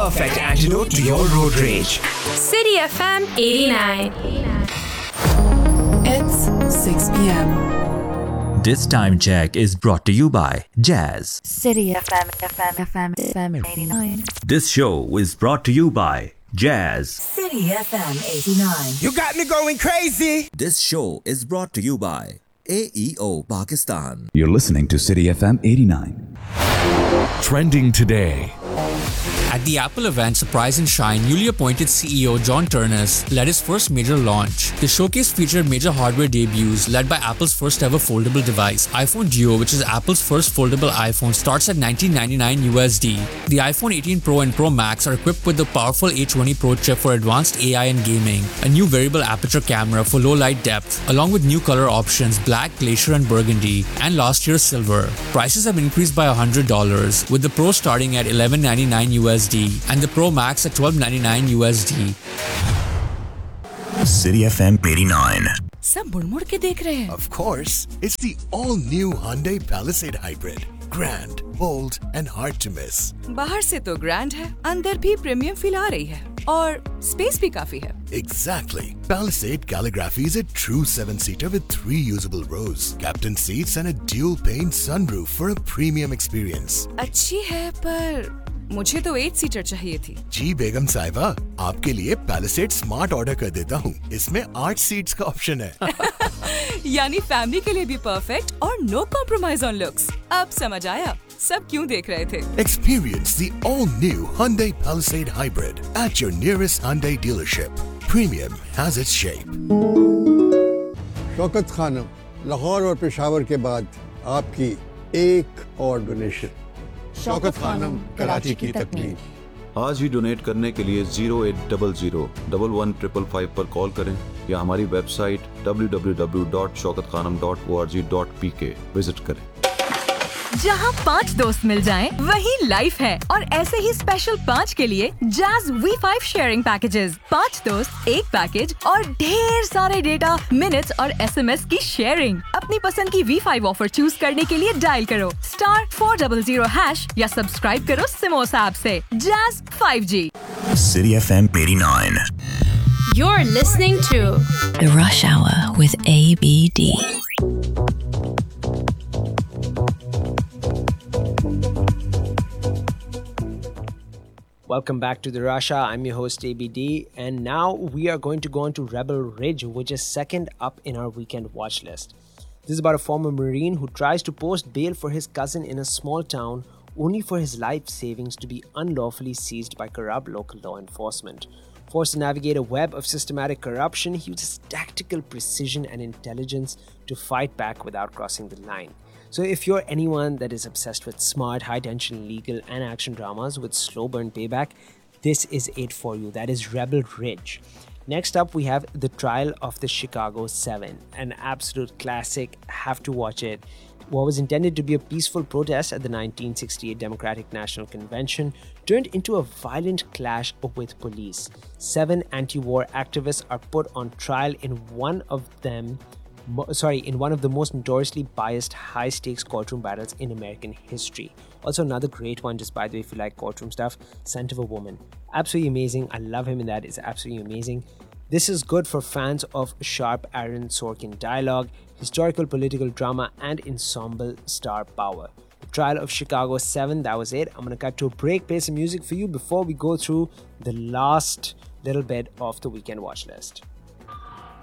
perfect antidote to your road rage. City FM 89. It's 6 p.m. This time check is brought to you by Jazz. City FM 89. This show is brought to you by Jazz. City FM 89. You got me going crazy. This show is brought to you by AEO Pakistan. You're listening to City FM 89. Trending today. At the Apple event Surprise and Shine, newly appointed CEO John Ternus led his first major launch. The showcase featured major hardware debuts led by Apple's first ever foldable device. iPhone Duo, which is Apple's first foldable iPhone, starts at $1999 USD. The iPhone 18 Pro and Pro Max are equipped with the powerful A20 Pro chip for advanced AI and gaming, a new variable aperture camera for low light depth, along with new color options Black, Glacier and Burgundy, and last year's Silver. Prices have increased by $100, with the Pro starting at $1199 USD and the Pro Max at $1299 USD. City FM 89. सब मुड़-मुड़ के देख रहे हैं. Of course, it's the all-new Hyundai Palisade Hybrid. Grand, bold and hard to miss. बाहर से तो grand है, अंदर भी प्रीमियम फील आ रही है और स्पेस भी काफी है. Exactly. Palisade Calligraphy is a true 7-seater with 3 usable rows, captain seats and a dual-pane sunroof for a premium experience. अच्छी है पर मुझे तो 8 सीटर चाहिए थी. जी बेगम साहिबा, आपके लिए Palisade Smart ऑर्डर कर देता हूँ. इसमें 8 सीट्स का ऑप्शन है. यानी फैमिली के लिए भी परफेक्ट और नो कॉम्प्रोमाइज ऑन लुक्स. अब समझ आया सब क्यों देख रहे थे. Experience the all-new Hyundai Palisade Hybrid at your nearest Hyundai dealership. Premium has its shape. Shaukat Khanam, Lahore और पेशावर के बाद आपकी एक और डोनेशन. शौकत खानम, कराची की तकमील. आज ही डोनेट करने के लिए 0800 11 पर कॉल करें या हमारी वेबसाइट www.shaukatkhanam.org.pk विजिट करें. जहाँ 5 दोस्त मिल जाएं, वही लाइफ है. और ऐसे ही स्पेशल 5 के लिए Jazz V5 शेयरिंग पैकेजेस. 5 दोस्त, एक पैकेज और ढेर सारे डेटा, मिनट्स और SMS की शेयरिंग. अपनी पसंद की V5 ऑफर चूज करने के लिए डायल करो *400# या सब्सक्राइब करो सिमोस ऐप से. Jazz 5G. City FM 89. You're listening to The Rush Hour with ABD. Welcome back to the Rush Hour. I'm your host ABD, and now we are going to go on to Rebel Ridge, which is second up in our weekend watch list. This is about a former Marine who tries to post bail for his cousin in a small town, only for his life savings to be unlawfully seized by corrupt local law enforcement. Forced to navigate a web of systematic corruption, he uses tactical precision and intelligence to fight back without crossing the line. So if you're anyone that is obsessed with smart, high-tension legal and action dramas with slow burn payback, this is it for you. That is Rebel Ridge. Next up, we have The Trial of the Chicago 7, an absolute classic. Have to watch it. What was intended to be a peaceful protest at the 1968 Democratic National Convention turned into a violent clash with police. 7 anti-war activists are put on trial in one of the most notoriously biased high-stakes courtroom battles in American history. Also another great one, just by the way, if you like courtroom stuff, Scent of a Woman. Absolutely amazing. I love him in that. It's absolutely amazing. This is good for fans of sharp Aaron Sorkin dialogue, historical political drama, and ensemble star power. The Trial of Chicago 7, that was it. I'm going to cut to a break, play some music for you before we go through the last little bit of the weekend watch list.